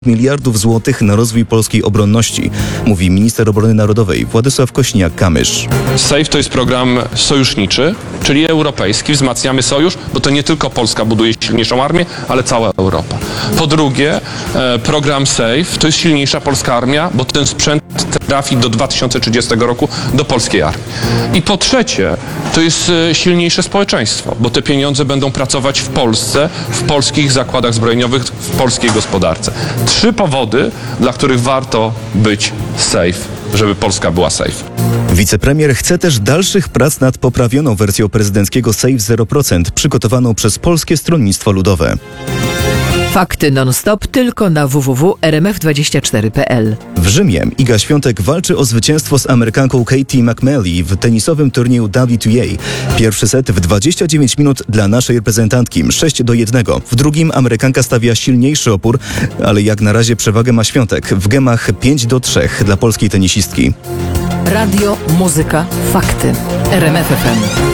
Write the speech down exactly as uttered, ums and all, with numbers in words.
miliardów złotych na rozwój polskiej obronności, mówi minister obrony narodowej Władysław Kosiniak-Kamysz. SAFE to jest program sojuszniczy, czyli europejski. Wzmacniamy sojusz, bo to nie tylko Polska buduje silniejszą armię, ale cała Europa. Po drugie, program SAFE to jest silniejsza polska armia, bo ten sprzęt trafi do dwa tysiące trzydziestego roku do polskiej armii. I po trzecie, to jest silniejsze społeczeństwo, bo te pieniądze będą pracować w Polsce, w polskich zakładach zbrojeniowych, w polskiej gospodarce. Trzy powody, dla których warto być safe, żeby Polska była safe. Wicepremier chce też dalszych prac nad poprawioną wersją prezydenckiego SAFE zero procent, przygotowaną przez Polskie Stronnictwo Ludowe. Fakty non-stop tylko na w w w kropka r m f dwadzieścia cztery kropka p l. W Rzymie Iga Świątek walczy o zwycięstwo z Amerykanką Katie McMalley w tenisowym turnieju W T A. Pierwszy set w dwadzieścia dziewięć minut dla naszej reprezentantki, sześć do jednego. W drugim Amerykanka stawia silniejszy opór, ale jak na razie przewagę ma Świątek w gemach pięć do trzech dla polskiej tenisistki. Radio, muzyka, fakty. R M F F M.